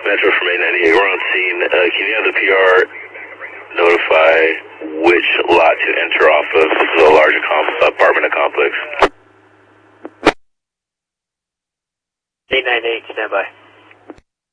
Metro from 898. We're on scene. Can you have the PR notify which lot to enter off of? This is a large apartment complex. 898, stand by.